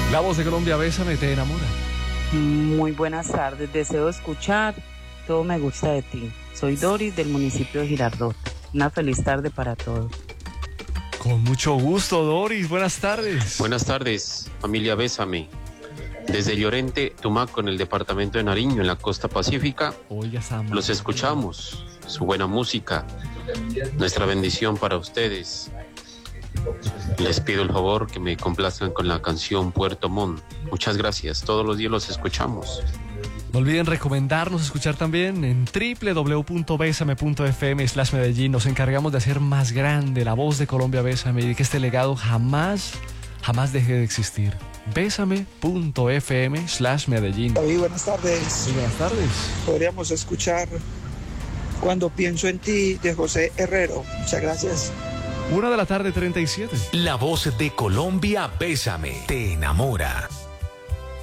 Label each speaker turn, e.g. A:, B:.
A: La voz de Colombia, Bésame, te enamora.
B: Muy buenas tardes, deseo escuchar Todo me gusta de ti. Soy Doris del municipio de Girardot. Una feliz tarde para todos.
A: Con mucho gusto, Doris, buenas tardes.
C: Buenas tardes, familia Bésame. Desde Llorente, Tumaco, en el departamento de Nariño, en la costa pacífica,
A: Oiga, Sam,
C: los escuchamos. Su buena música, nuestra bendición para ustedes. Les pido el favor que me complazcan con la canción Puerto Montt. Muchas gracias, todos los días los escuchamos.
A: No olviden recomendarnos, escuchar también en www.besame.fm/Medellín. Nos encargamos de hacer más grande la voz de Colombia, Bésame, y de que este legado jamás deje de existir. Besame.fm/Medellín.
D: David, buenas tardes.
A: Sí, buenas tardes.
D: Podríamos escuchar Cuando pienso en ti de José Herrero. Muchas gracias.
A: 1:37 p.m.
E: La voz de Colombia, Bésame, te enamora.